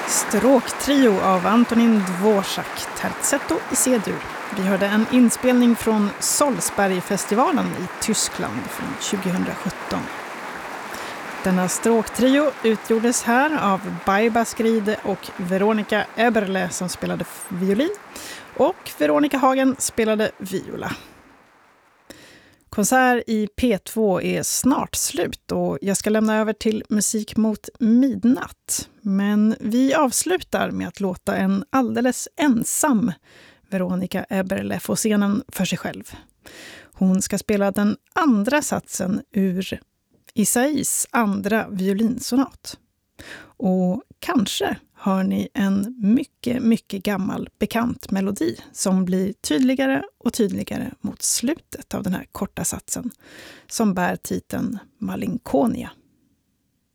Stråktrio av Antonin Dvorak, terzetto i C-dur. Vi hörde en inspelning från Solsbergfestivalen i Tyskland från 2017. Denna stråktrio utgjordes här av Baiba Skride och Veronica Eberle som spelade violin och Veronica Hagen spelade viola. Konsert i P2 är snart slut och jag ska lämna över till musik mot midnatt. Men vi avslutar med att låta en alldeles ensam Veronica Eberle få scenen för sig själv. Hon ska spela den andra satsen ur Isais andra violinsonat. Och kanske hör ni en mycket, mycket gammal bekant melodi som blir tydligare och tydligare mot slutet av den här korta satsen som bär titeln Malinconia.